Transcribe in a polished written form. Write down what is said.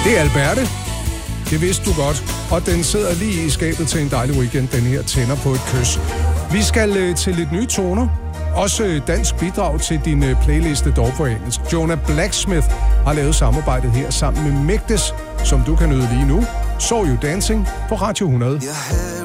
Det er Alberte. Det vidste du godt. Og den sidder lige i skabet til en dejlig weekend. Den her tænder på et kys. Vi skal til lidt nye toner. Også dansk bidrag til din playliste dog på engelsk. Jonah Blacksmith har lavet samarbejdet her sammen med Mægtes, som du kan nyde lige nu. So You Dancing på Radio 100.